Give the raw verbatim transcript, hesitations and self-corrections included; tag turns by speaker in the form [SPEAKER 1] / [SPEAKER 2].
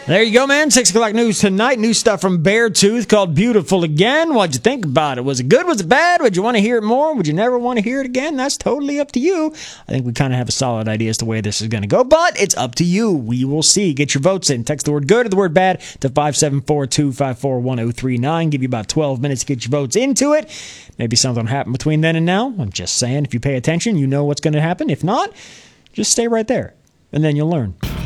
[SPEAKER 1] There you go, man. Six o'clock news tonight. New stuff from Beartooth called Beautiful Again. What'd you think about it? Was it good? Was it bad? Would you want to hear it more? Would you never want to hear it again? That's totally up to you. I think we kind of have a solid idea as to where this is going to go, but it's up to you. We will see. Get your votes in. Text the word good or the word bad to five seven four, two five four, one oh three nine. Give you about twelve minutes to get your votes into it. Maybe something will happen between then and now. I'm just saying, if you pay attention, you know what's going to happen. If not, just stay right there, and then you'll learn.